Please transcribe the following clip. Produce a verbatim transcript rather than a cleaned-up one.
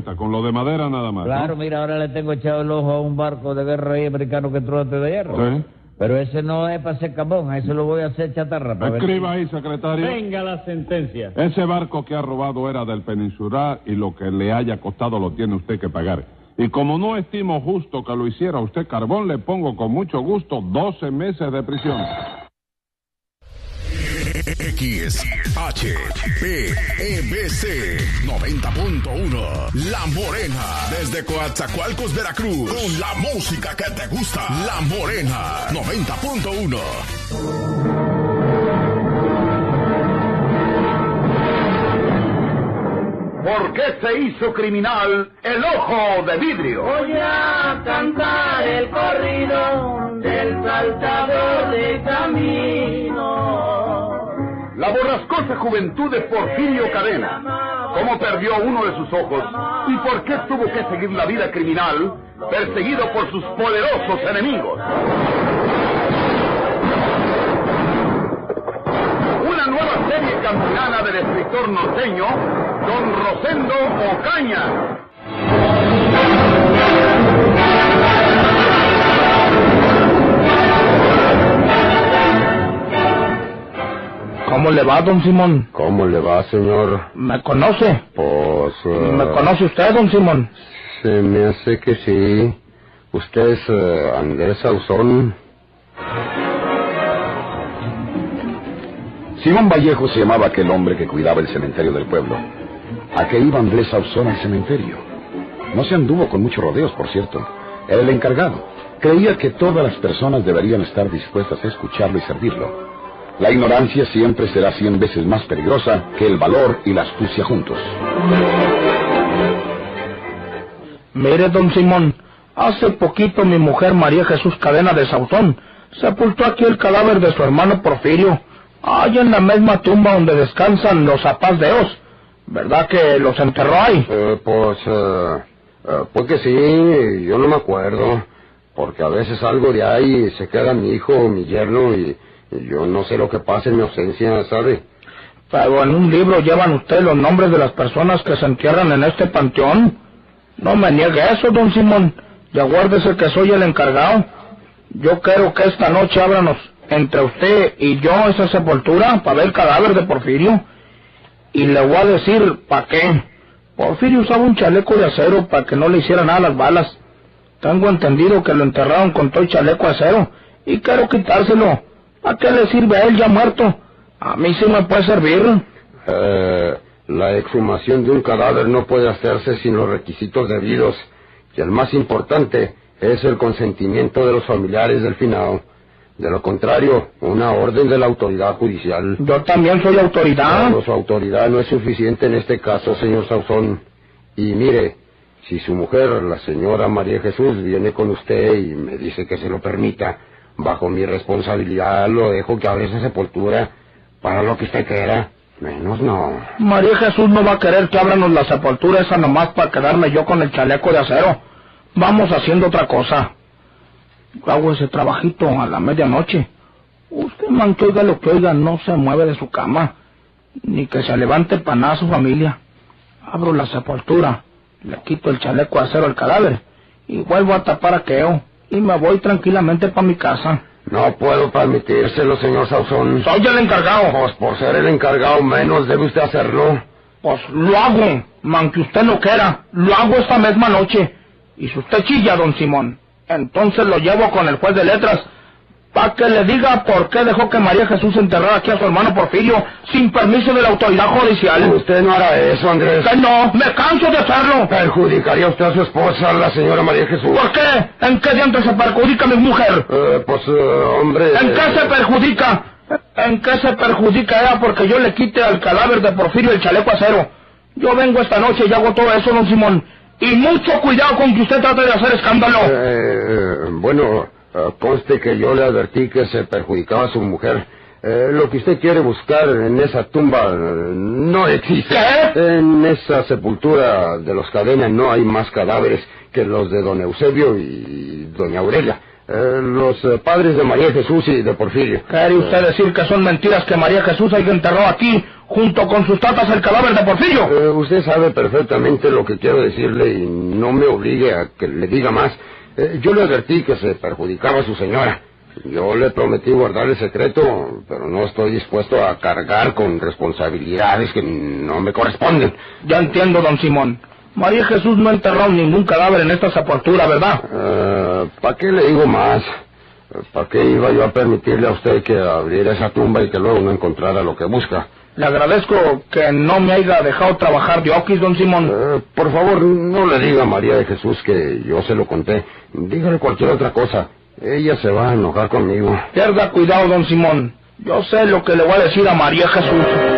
cuenta, con lo de madera nada más. Claro, ¿no? mira, ahora le tengo echado el ojo a un barco de guerra ahí americano que entró antes de hierro. Sí. Pero ese no es para hacer carbón, a ese lo voy a hacer chatarra. Para Escriba ver. ahí, secretario. Venga la sentencia. Ese barco que ha robado era del Peninsular y lo que le haya costado lo tiene usted que pagar. Y como no estimo justo que lo hiciera usted carbón, le pongo con mucho gusto doce meses de prisión. X H P E B C noventa punto uno La Morena, desde Coatzacoalcos, Veracruz, con la música que te gusta. La Morena noventa punto uno. ¿Por qué se hizo criminal el ojo de vidrio? Voy a cantar el corrido del saltador de camino. La borrascosa juventud de Porfirio Cadena. ¿Cómo perdió uno de sus ojos? ¿Y por qué tuvo que seguir la vida criminal, perseguido por sus poderosos enemigos? Una nueva serie campilana del escritor norteño, don Rosendo Ocaña. ¿Cómo le va, don Simón? ¿Cómo le va, señor? ¿Me conoce? Pues... Uh, ¿Me conoce usted, don Simón? Se me hace que sí. Usted es uh, Andrés Sauzón. Simón Vallejo se llamaba aquel hombre que cuidaba el cementerio del pueblo. ¿A qué iba Andrés Sauzón al cementerio? No se anduvo con muchos rodeos, por cierto. Era el encargado. Creía que todas las personas deberían estar dispuestas a escucharlo y servirlo. La ignorancia siempre será cien veces más peligrosa que el valor y la astucia juntos. Mire, don Simón, hace poquito mi mujer María Jesús Cadena de Sauzón sepultó aquí el cadáver de su hermano Porfirio, allá en la misma tumba donde descansan los apazdeos. ¿Verdad que los enterró ahí? Eh, pues, uh, uh, pues que sí, yo no me acuerdo, porque a veces salgo de ahí y se queda mi hijo, mi yerno, y... yo no sé lo que pasa en mi ausencia, ¿sabe? Pero en un libro llevan usted los nombres de las personas que se entierran en este panteón. No me niegue eso, don Simón. Y aguárdese que soy el encargado. Yo quiero que esta noche ábranos entre usted y yo esa sepultura para ver el cadáver de Porfirio. Y le voy a decir para qué. Porfirio usaba un chaleco de acero para que no le hicieran nada las balas. Tengo entendido que lo enterraron con todo el chaleco de acero y quiero quitárselo. ¿A qué le sirve a él ya muerto? A mí sí me puede servir. Eh, la exhumación de un cadáver no puede hacerse sin los requisitos debidos. Y el más importante es el consentimiento de los familiares del finado. De lo contrario, una orden de la autoridad judicial. Yo también soy autoridad. Pero su autoridad no es suficiente en este caso, señor Sauzón. Y mire, si su mujer, la señora María Jesús, viene con usted y me dice que se lo permita, bajo mi responsabilidad lo dejo que abra esa sepultura para lo que usted quiera. Menos no. María Jesús no va a querer que abranos la sepultura esa nomás para quedarme yo con el chaleco de acero. Vamos haciendo otra cosa. Yo hago ese trabajito a la medianoche. Usted, man, que oiga lo que oiga, no se mueve de su cama, ni que se levante para nada a su familia. Abro la sepultura, le quito el chaleco de acero al cadáver y vuelvo a tapar aquello. Y me voy tranquilamente para mi casa. No puedo permitírselo, señor Sauzón. Soy el encargado. Pues por ser el encargado menos debe usted hacerlo. Pues lo hago, man, que usted no quiera. Lo hago esta misma noche. Y si usted chilla, don Simón, entonces lo llevo con el juez de letras para que le diga por qué dejó que María Jesús enterrara aquí a su hermano Porfirio sin permiso de la autoridad judicial. Usted no hará eso, Andrés. Que no, me canso de hacerlo. ¿Perjudicaría usted a su esposa, la señora María Jesús? ¿Por qué? ¿En qué diantre se perjudica mi mujer? Eh, pues, uh, hombre... ¿En qué se perjudica? ¿En qué se perjudica ella porque yo le quite al cadáver de Porfirio el chaleco acero? Yo vengo esta noche y hago todo eso, don Simón. Y mucho cuidado con que usted trate de hacer escándalo. Eh, bueno, uh, conste que yo le advertí que se perjudicaba a su mujer. Eh, lo que usted quiere buscar en esa tumba uh, no existe. ¿Qué? En esa sepultura de los Cadena no hay más cadáveres que los de don Eusebio y doña Aurelia. Eh, los eh, padres de María Jesús y de Porfirio. ¿Quiere usted decir que son mentiras que María Jesús haya enterrado aquí, junto con sus tatas, el cadáver de Porfirio? Eh, usted sabe perfectamente lo que quiero decirle y no me obligue a que le diga más. Eh, yo le advertí que se perjudicaba a su señora. Yo le prometí guardar el secreto, pero no estoy dispuesto a cargar con responsabilidades que no me corresponden. Ya entiendo, don Simón. María Jesús no ha enterrado ningún cadáver en esta sepultura, ¿verdad? Uh, ¿Para qué le digo más? ¿Para qué iba yo a permitirle a usted que abriera esa tumba y que luego no encontrara lo que busca? Le agradezco que no me haya dejado trabajar de oquis, don Simón. Uh, por favor, no le diga a María de Jesús que yo se lo conté. Dígale cualquier otra cosa. Ella se va a enojar conmigo. Pierda cuidado, don Simón. Yo sé lo que le voy a decir a María Jesús.